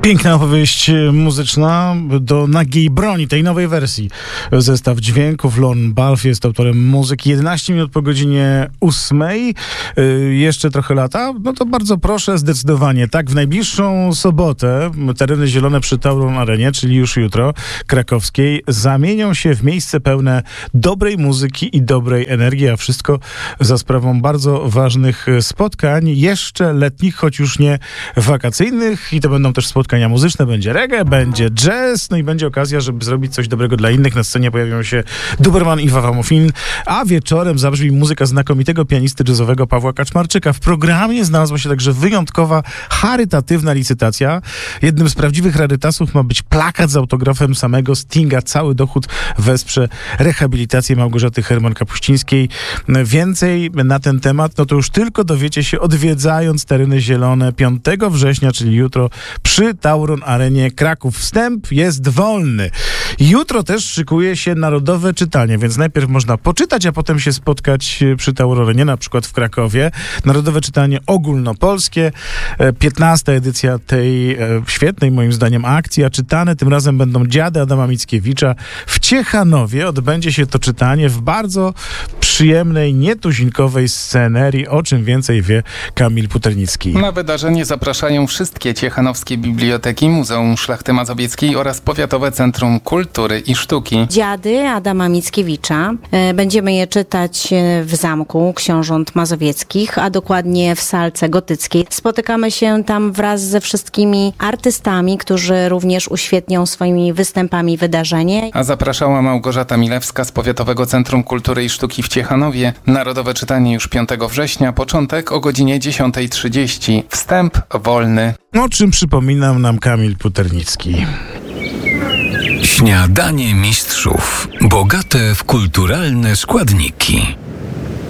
Piękna opowieść muzyczna do Nagiej Broni, tej nowej wersji. Zestaw dźwięków. Lorne Balfe jest autorem muzyki. 11 minut po godzinie 8. Jeszcze trochę lata? No to bardzo proszę, zdecydowanie. Tak, w najbliższą sobotę tereny zielone przy Tauron Arenie, czyli już jutro, krakowskiej, zamienią się w miejsce pełne dobrej muzyki i dobrej energii, a wszystko za sprawą bardzo ważnych spotkań, jeszcze letnich, choć już nie wakacyjnych. I to będą też spotkania muzyczne, będzie reggae, będzie jazz, no i będzie okazja, żeby zrobić coś dobrego dla innych. Na scenie pojawią się Duberman i Wawa Muffin, a wieczorem zabrzmi muzyka znakomitego pianisty jazzowego Pawła Kaczmarczyka. W programie znalazła się także wyjątkowa, charytatywna licytacja. Jednym z prawdziwych rarytasów ma być plakat z autografem samego Stinga. Cały dochód wesprze rehabilitację Małgorzaty Herman-Kapuścińskiej. Więcej na ten temat, no to już tylko dowiecie się odwiedzając tereny zielone 5 września, czyli jutro przy Tauron Arenie Kraków. Wstęp jest wolny. Jutro też szykuje się narodowe czytanie, więc najpierw można poczytać, a potem się spotkać przy Tauron Arenie, na przykład w Krakowie. Narodowe czytanie ogólnopolskie. 15. edycja tej świetnej, moim zdaniem, akcji, a czytane tym razem będą Dziady Adama Mickiewicza. W Ciechanowie odbędzie się to czytanie w bardzo przyjemnej, nietuzinkowej scenerii, o czym więcej wie Kamil Puternicki. Na wydarzenie zapraszają wszystkie ciechanowskie biblioteki, Muzeum Szlachty Mazowieckiej oraz Powiatowe Centrum Kultury i Sztuki. Dziady Adama Mickiewicza. Będziemy je czytać w Zamku Książąt Mazowieckich, a dokładnie w Salce Gotyckiej. Spotykamy się tam wraz ze wszystkimi artystami, którzy również uświetnią swoimi występami wydarzenie. A zapraszała Małgorzata Milewska z Powiatowego Centrum Kultury i Sztuki w Ciechanowie. Narodowe czytanie już 5 września, początek o godzinie 10:30. Wstęp wolny. O czym przypominam nam Kamil Puternicki. Śniadanie mistrzów. Bogate w kulturalne składniki.